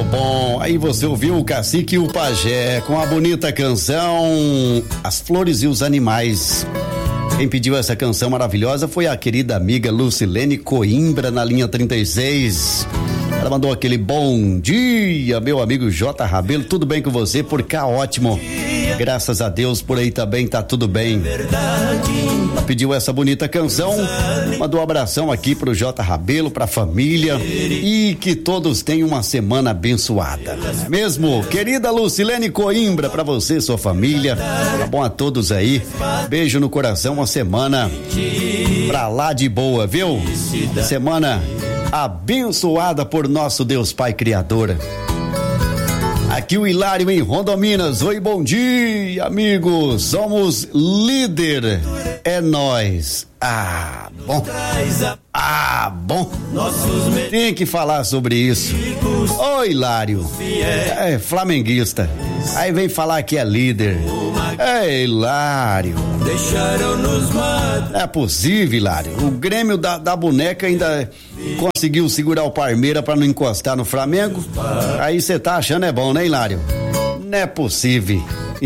bom. Aí você ouviu o Cacique e o Pajé com a bonita canção As Flores e os Animais. Quem pediu essa canção maravilhosa foi a querida amiga Lucilene Coimbra, na linha 36. Ela mandou aquele bom dia, meu amigo J. Rabelo, tudo bem com você? Por cá, ótimo. Graças a Deus, por aí também tá tudo bem. Pediu essa bonita canção, mandou um abração aqui pro J. Rabelo, pra família, e que todos tenham uma semana abençoada. Não é mesmo? Querida Lucilene Coimbra, pra você e sua família, tá bom a todos aí, beijo no coração, uma semana pra lá de boa, viu? Semana abençoada por nosso Deus Pai Criador. Aqui o Hilário em Rondominas. Oi, bom dia, amigos. Somos líder. É nóis. Ah, bom. Ah, bom. Tem que falar sobre isso. Oi, Hilário. É flamenguista. Aí vem falar que é líder. É, Hilário. Não é possível, Hilário. O Grêmio da boneca ainda conseguiu segurar o Parmeira pra não encostar no Flamengo. Aí você tá achando é bom, né, Hilário? Não é possível.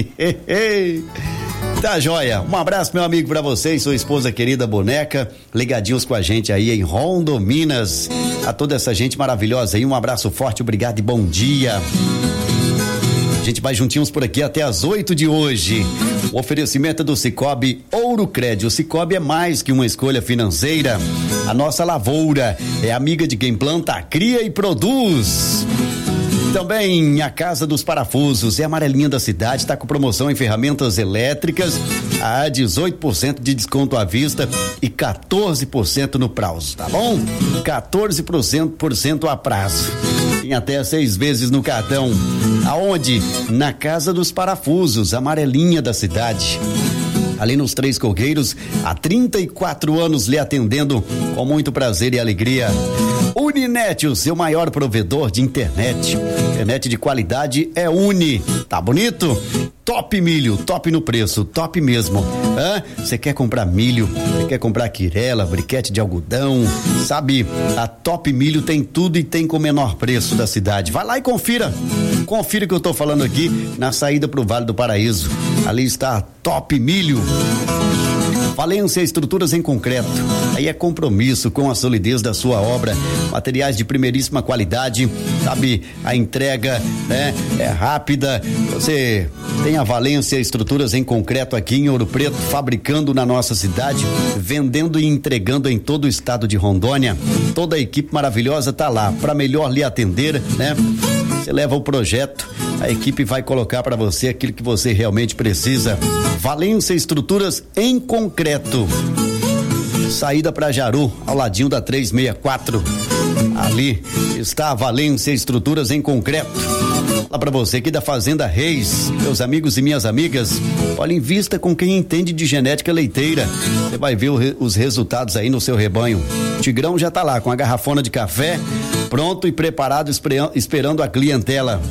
Tá joia, um abraço, meu amigo, pra você e sua esposa querida boneca, ligadinhos com a gente aí em Rondominas. A toda essa gente maravilhosa aí, um abraço forte, obrigado e bom dia. A gente vai juntinhos por aqui até as 8 de hoje. O oferecimento do Cicobi Ouro Crédito. O Cicobi é mais que uma escolha financeira. A nossa lavoura é amiga de quem planta, cria e produz. Também a Casa dos Parafusos, é a amarelinha da cidade, está com promoção em ferramentas elétricas a 18% de desconto à vista e 14% no prazo, tá bom? 14% a prazo. Em até 6 vezes no cartão. Aonde? Na Casa dos Parafusos, amarelinha da cidade. Ali nos Três Coqueiros, há 34 anos lhe atendendo com muito prazer e alegria. Uninet, o seu maior provedor de internet. Internet de qualidade é Uni. Tá bonito? Top milho, top no preço, top mesmo. Você quer comprar milho, você quer comprar quirela, briquete de algodão, sabe? A Top Milho tem tudo e tem com o menor preço da cidade. Vai lá e confira. Confira o que eu tô falando aqui na saída pro Vale do Paraíso. Ali está a Top Milho. Valência Estruturas em Concreto. Aí é compromisso com a solidez da sua obra. Materiais de primeiríssima qualidade, sabe? A entrega, né? É rápida. Você tem a Valência Estruturas em Concreto aqui em Ouro Preto, fabricando na nossa cidade, vendendo e entregando em todo o estado de Rondônia. Toda a equipe maravilhosa tá lá para melhor lhe atender, né? Você leva o projeto, a equipe vai colocar para você aquilo que você realmente precisa. Valência Estruturas em Concreto. Saída para Jaru, ao ladinho da 364. Ali está a Valência Estruturas em Concreto. Fala pra você aqui da Fazenda Reis, meus amigos e minhas amigas, olha, invista com quem entende de genética leiteira. Você vai ver os resultados aí no seu rebanho. Tigrão já tá lá com a garrafona de café, pronto e preparado, esperando a clientela.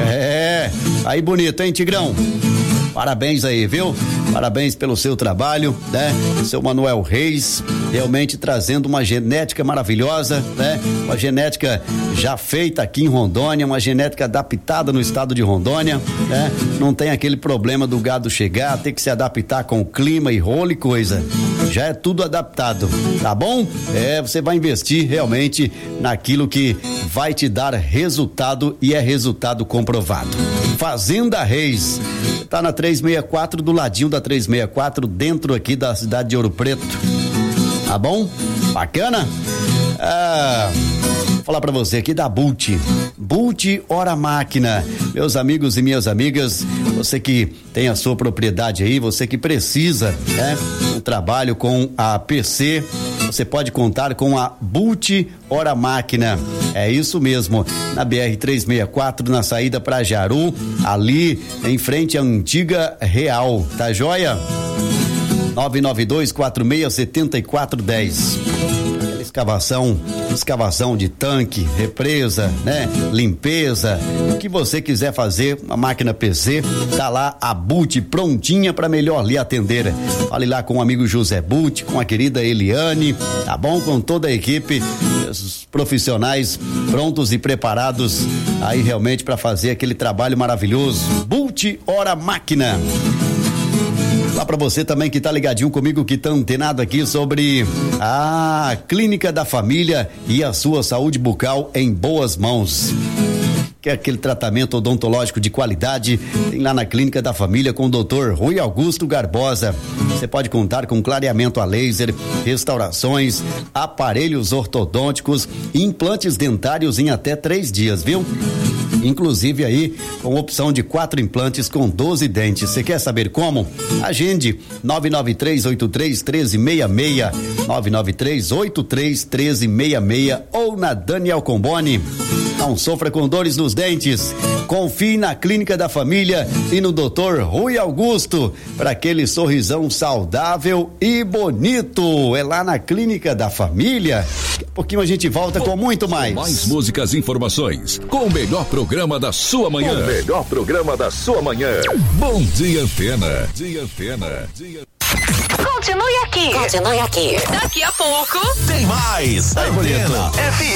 Aí bonito, hein, Tigrão? Parabéns aí, viu? Parabéns pelo seu trabalho, né? Seu Manuel Reis, realmente trazendo uma genética maravilhosa, né? Uma genética já feita aqui em Rondônia, uma genética adaptada no estado de Rondônia, né? Não tem aquele problema do gado chegar, ter que se adaptar com o clima e rolo e coisa. Já é tudo adaptado, tá bom? Você vai investir realmente naquilo que vai te dar resultado e é resultado comprovado. Fazenda Reis, tá na 364, do ladinho da 364, dentro aqui da cidade de Ouro Preto. Tá bom? Bacana? Vou falar pra você aqui da Bult Hora Máquina. Meus amigos e minhas amigas, você que tem a sua propriedade aí, você que precisa, né? Um trabalho com a PC, você pode contar com a Bult Hora Máquina. É isso mesmo, na BR-364, na saída para Jaru, ali em frente à antiga Real, tá joia? 992-46-7410. escavação de tanque, represa, né? Limpeza, o que você quiser fazer, a máquina PC, tá lá a Butch prontinha para melhor lhe atender. Fale lá com o amigo José Butch, com a querida Eliane, tá bom? Com toda a equipe, os profissionais prontos e preparados aí realmente para fazer aquele trabalho maravilhoso. Butch Hora Máquina. Lá pra você também que tá ligadinho comigo, que tá antenado aqui sobre a Clínica da Família e a sua saúde bucal em boas mãos. Quer aquele tratamento odontológico de qualidade? Tem lá na Clínica da Família com o Dr. Rui Augusto Garbosa. Você pode contar com clareamento a laser, restaurações, aparelhos ortodônticos e implantes dentários em até 3 dias, viu? Inclusive aí com opção de 4 implantes com 12 dentes. Você quer saber como? Agende 993-83-1366, 993-83-1366 ou na Daniel Comboni. Não sofra com dores nos dentes. Confie na Clínica da Família e no Dr. Rui Augusto para aquele sorrisão saudável e bonito. É lá na Clínica da Família. Daqui a pouquinho a gente volta com muito mais. Mais músicas e informações com o melhor programa da sua manhã. O melhor programa da sua manhã. Bom Dia Antena. Dia Antena. Continue aqui. Continue aqui. Daqui a pouco tem mais. Aí, bonito.